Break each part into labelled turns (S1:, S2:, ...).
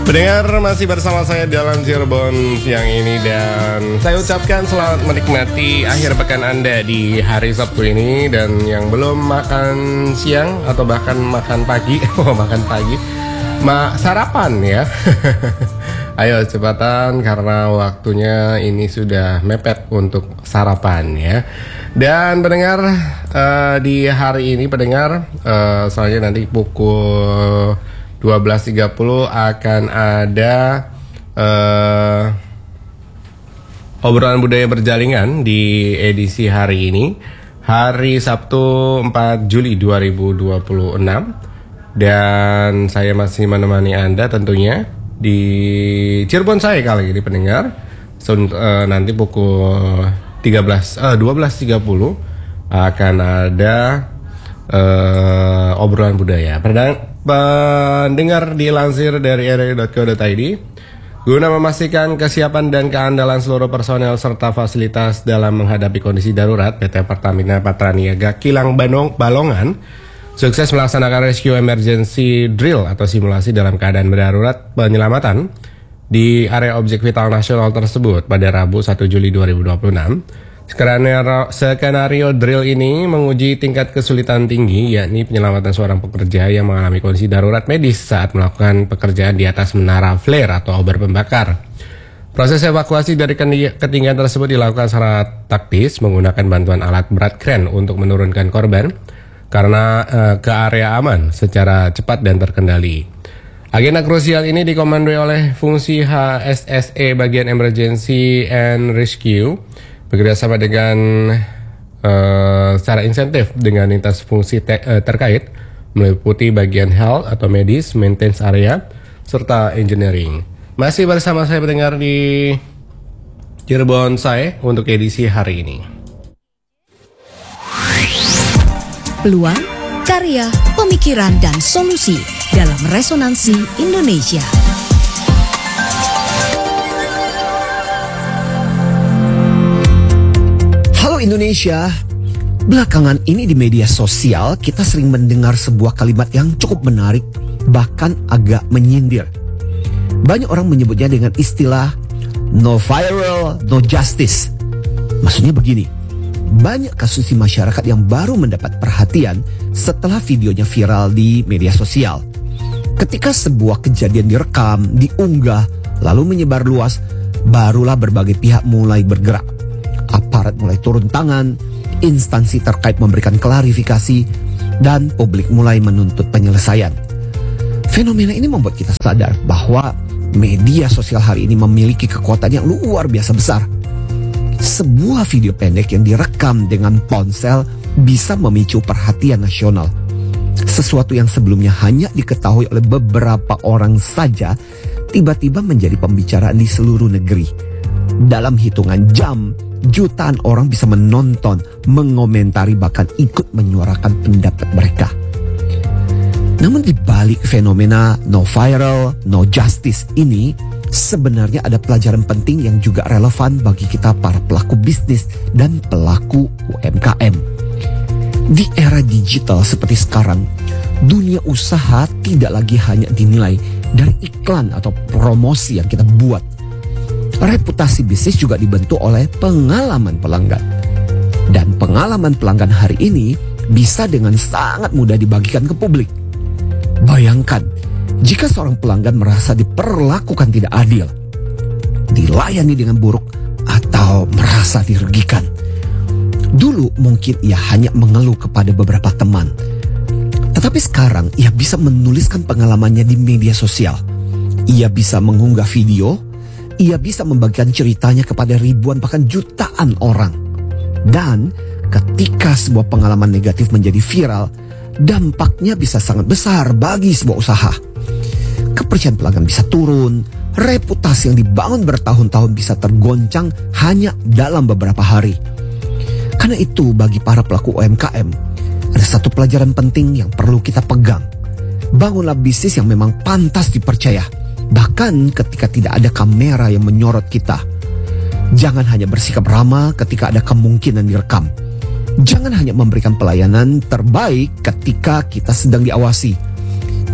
S1: Pendengar masih bersama saya dalam Cirebon siang ini dan saya ucapkan selamat menikmati akhir pekan Anda di hari Sabtu ini. Dan yang belum makan siang atau bahkan makan pagi, sarapan ya. Ayo cepatan karena waktunya ini sudah mepet untuk sarapan ya. Dan pendengar di hari ini pendengar soalnya nanti pukul 12.30 akan ada obrolan budaya berjaringan di edisi hari ini, hari Sabtu 4 Juli 2026. Dan saya masih menemani Anda tentunya di Cirebon saya kali ini pendengar. Nanti pukul 12.30 akan ada obrolan budaya. Pendengar dilansir dari ri.co.id, guna memastikan kesiapan dan keandalan seluruh personel serta fasilitas dalam menghadapi kondisi darurat, PT Pertamina Patraniaga Kilang Balongan sukses melaksanakan rescue emergency drill atau simulasi dalam keadaan darurat penyelamatan di area objek vital nasional tersebut pada Rabu 1 Juli 2026. Skenario drill ini menguji tingkat kesulitan tinggi, yakni penyelamatan seorang pekerja yang mengalami kondisi darurat medis saat melakukan pekerjaan di atas menara flare atau obor pembakar. Proses evakuasi dari ketinggian tersebut dilakukan secara taktis menggunakan bantuan alat berat kren untuk menurunkan korban karena ke area aman secara cepat dan terkendali. Agenda krusial ini dikomandoi oleh fungsi HSSE bagian Emergency and Rescue bekerjasama dengan secara insentif dengan lintas fungsi terkait meliputi bagian health atau medis, maintenance area, serta engineering. Masih bersama saya pendengar di Cirebon saya untuk edisi hari ini.
S2: Peluang, karya, pemikiran, dan solusi dalam Resonansi Indonesia.
S3: Indonesia, belakangan ini di media sosial kita sering mendengar sebuah kalimat yang cukup menarik, bahkan agak menyindir. Banyak orang menyebutnya dengan istilah no viral, no justice. Maksudnya begini, banyak kasus di masyarakat yang baru mendapat perhatian setelah videonya viral di media sosial. Ketika sebuah kejadian direkam, diunggah, lalu menyebar luas, barulah berbagai pihak mulai bergerak. Aparat mulai turun tangan, instansi terkait memberikan klarifikasi, dan publik mulai menuntut penyelesaian. Fenomena ini membuat kita sadar bahwa media sosial hari ini memiliki kekuatan yang luar biasa besar. Sebuah video pendek yang direkam dengan ponsel bisa memicu perhatian nasional. Sesuatu yang sebelumnya hanya diketahui oleh beberapa orang saja, tiba-tiba menjadi pembicaraan di seluruh negeri. Dalam hitungan jam, jutaan orang bisa menonton, mengomentari, bahkan ikut menyuarakan pendapat mereka. Namun di balik fenomena no viral, no justice ini, sebenarnya ada pelajaran penting yang juga relevan bagi kita para pelaku bisnis dan pelaku UMKM. Di era digital seperti sekarang, dunia usaha tidak lagi hanya dinilai dari iklan atau promosi yang kita buat. Reputasi bisnis juga dibentuk oleh pengalaman pelanggan. Dan pengalaman pelanggan hari ini bisa dengan sangat mudah dibagikan ke publik. Bayangkan, jika seorang pelanggan merasa diperlakukan tidak adil, dilayani dengan buruk, atau merasa dirugikan. Dulu mungkin ia hanya mengeluh kepada beberapa teman. Tetapi sekarang ia bisa menuliskan pengalamannya di media sosial. Ia bisa mengunggah video. Ia bisa membagikan ceritanya kepada ribuan bahkan jutaan orang. Dan ketika sebuah pengalaman negatif menjadi viral, dampaknya bisa sangat besar bagi sebuah usaha. Kepercayaan pelanggan bisa turun, reputasi yang dibangun bertahun-tahun bisa tergoncang hanya dalam beberapa hari. Karena itu bagi para pelaku UMKM, ada satu pelajaran penting yang perlu kita pegang. Bangunlah bisnis yang memang pantas dipercaya. Bahkan ketika tidak ada kamera yang menyorot kita. Jangan hanya bersikap ramah ketika ada kemungkinan direkam. Jangan hanya memberikan pelayanan terbaik ketika kita sedang diawasi.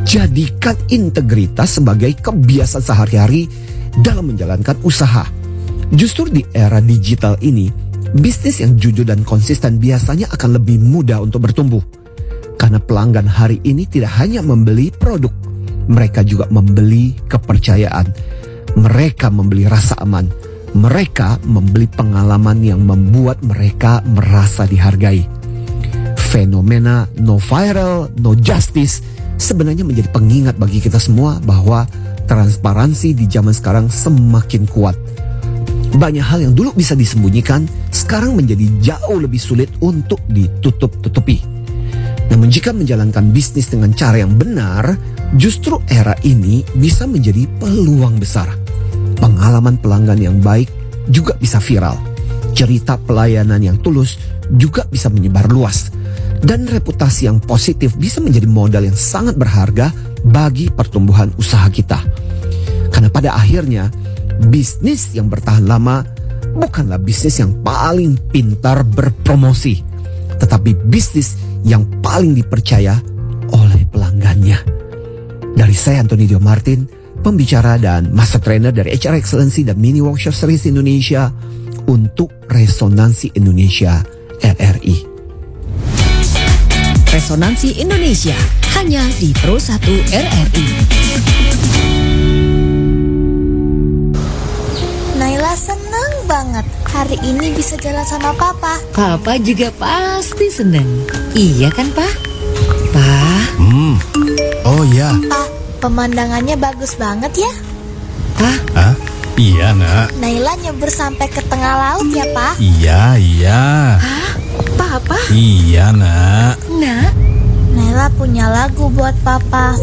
S3: Jadikan integritas sebagai kebiasaan sehari-hari dalam menjalankan usaha. Justru di era digital ini, bisnis yang jujur dan konsisten biasanya akan lebih mudah untuk bertumbuh. Karena pelanggan hari ini tidak hanya membeli produk, mereka juga membeli kepercayaan. Mereka membeli rasa aman. Mereka membeli pengalaman yang membuat mereka merasa dihargai. Fenomena no viral, no justice sebenarnya menjadi pengingat bagi kita semua bahwa transparansi di zaman sekarang semakin kuat. Banyak hal yang dulu bisa disembunyikan, sekarang menjadi jauh lebih sulit untuk ditutup-tutupi. Namun jika menjalankan bisnis dengan cara yang benar, justru era ini bisa menjadi peluang besar. Pengalaman pelanggan yang baik juga bisa viral. Cerita pelayanan yang tulus juga bisa menyebar luas. Dan reputasi yang positif bisa menjadi modal yang sangat berharga bagi pertumbuhan usaha kita. Karena pada akhirnya, bisnis yang bertahan lama bukanlah bisnis yang paling pintar berpromosi, tetapi bisnis yang paling dipercaya oleh pelanggannya. Dari saya Anthony Dio Martin, pembicara dan master trainer dari HR Excellency dan Mini Workshop Series Indonesia untuk Resonansi Indonesia RRI.
S2: Resonansi Indonesia hanya di Pro 1 RRI.
S4: Naila seneng banget hari ini bisa jalan sama Papa.
S5: Papa juga pasti seneng. Iya kan, Pak? Pak?
S6: Oh ya.
S4: Pa, pemandangannya bagus banget ya.
S5: Pak?
S6: Hah? Iya, Nak.
S4: Naila nyebur sampai ke tengah laut ya, Pa.
S6: Iya.
S5: Papa?
S6: Iya, Nak.
S5: Nak?
S4: Naila punya lagu buat Papa.